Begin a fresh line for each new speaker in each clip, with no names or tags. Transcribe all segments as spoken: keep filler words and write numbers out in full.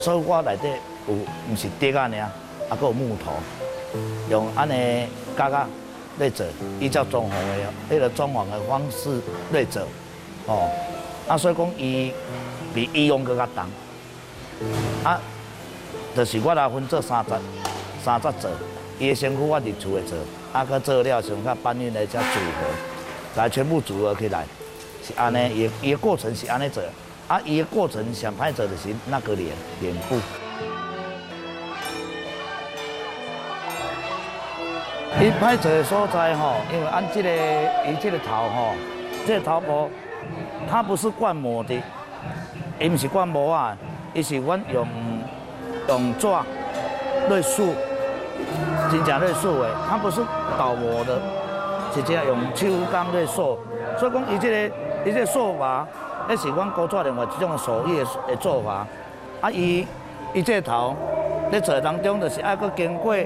所以我内底有毋是竹仔尔，啊，还有木头，用安尼角仔来做，依照装潢的迄个装潢的方式来做，哦，啊，所以讲伊比以往更较重，啊，就是我来分做三节，三节做，伊的身躯我伫厝诶做，啊，佮做了上较搬运来才组合，来全部组合起来，是安尼，伊伊的过程是安尼做。 啊，伊的过程上歹做就是那个脸脸部。伊歹做的所在吼，因为按这个伊这个头吼，这个头部它不是灌模的，伊不是灌模啊，伊是阮用用纸来塑，真正来塑的，它不是倒模的，是这样用手工来塑，所以讲伊这个伊这个塑法。 迄是阮古早另外一种手艺的做法，啊，伊伊这头咧做当中，就是爱搁经过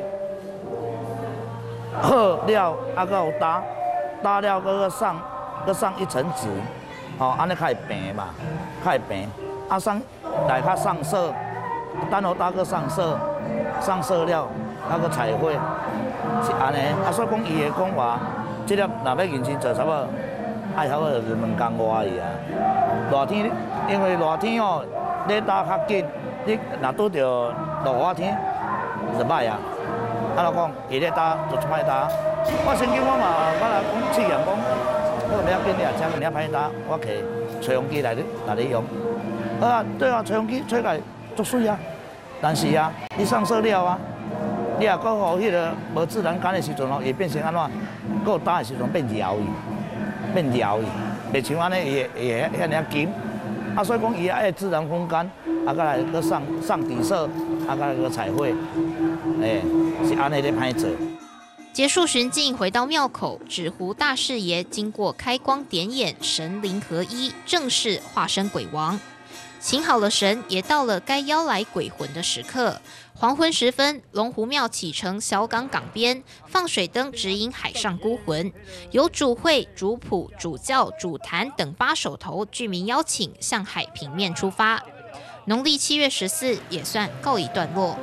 好了，啊，搁有打打了，搁上搁上一层纸，吼、哦，安尼较会平嘛，较会平。啊，上来较上色，等候打搁上色，上色了，啊，搁彩绘，是安尼。啊，所以讲伊的讲话，即粒若要认真做，差不多爱差不多就是两工外去啊。 热天，因为热天哦，你打较紧，你若拄着落雨天，就歹啊。啊，老讲伊咧打就歹打。我曾经我嘛，我来讲试验讲，我不要紧俩，这个歹打，我摕吹风机来来咧用。啊，对啊，吹风机吹来足水啊。但是啊，你上色了啊，你若搁互迄个无自然干的时阵哦，会变成安怎？搁有打的时阵变摇去，变摇去。 袂像安尼会会遐尔紧，啊，所以讲伊爱自然风干，啊，再来搁上上底色，啊，再来搁彩绘，诶、欸，是安尼咧歹做。
结束巡境，回到庙口，纸糊大士爷经过开光点眼，神灵合一，正式化身鬼王。请好了神，也到了该邀来鬼魂的时刻。黄昏时分，龙湖庙启程小港港边，放水灯指引海上孤魂。由主会、主谱、主教、主坛等八手头居民邀请，向海平面出发。农历七月十四也算告一段落。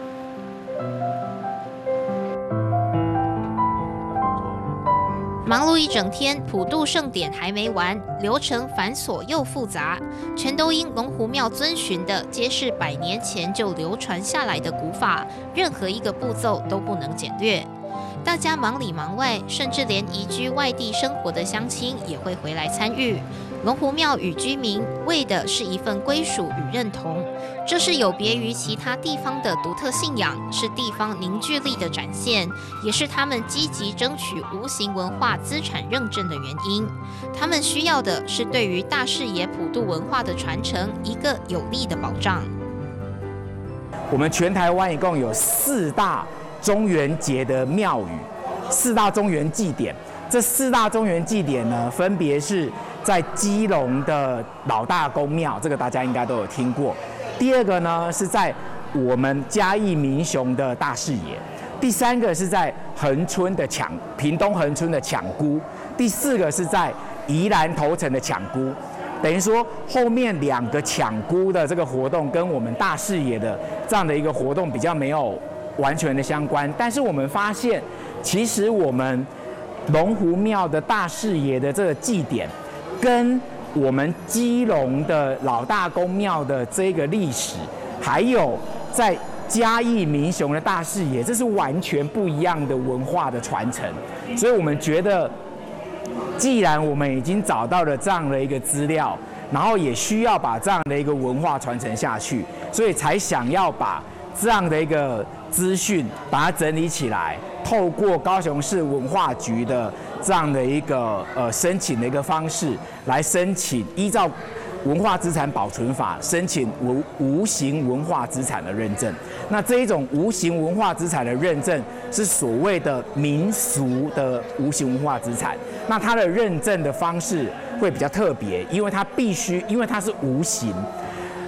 忙碌一整天，普渡盛典还没完，流程繁琐又复杂，全都因龙湖庙遵循的皆是百年前就流传下来的古法，任何一个步骤都不能简略。大家忙里忙外，甚至连移居外地生活的乡亲也会回来参与。龙湖庙与居民为的是一份归属与认同，这是有别于其他地方的独特信仰，是地方凝聚力的展现，也是他们积极争取无形文化资产认证的原因。他们需要的是对于大士爷普渡文化的传承一个有力的保障。
我们全台湾一共有四大中元节的庙宇，四大中元祭典。这四大中元祭典呢，分别是在基隆的老大公庙，这个大家应该都有听过。第二个呢是在我们嘉义民雄的大士爷。第三个是在恒春的抢，屏东恒春的抢姑。第四个是在宜兰头城的抢姑。等于说后面两个抢姑的这个活动跟我们大士爷的这样的一个活动比较没有完全的相关，但是我们发现，其实我们龙湖庙的大士爷的这个祭典，跟我们基隆的老大公庙的这个历史，还有在嘉义民雄的大士爷，这是完全不一样的文化的传承。所以我们觉得，既然我们已经找到了这样的一个资料，然后也需要把这样的一个文化传承下去，所以才想要把这样的一个资讯把它整理起来，透过高雄市文化局的这样的一个呃申请的一个方式来申请，依照文化资产保存法申请无无形文化资产的认证。那这一种无形文化资产的认证是所谓的民俗的无形文化资产。那它的认证的方式会比较特别，因为它必须，因为它是无形。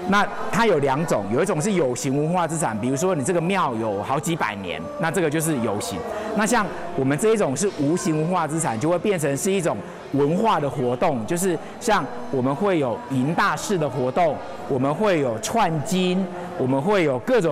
那它有两种，有一种是有形文化资产，比如说你这个庙有好几百年，那这个就是有形。那像我们这一种是无形文化资产，就会变成是一种文化的活动，就是像我们会有迎大士的活动，我们会有串经，我们会有各种。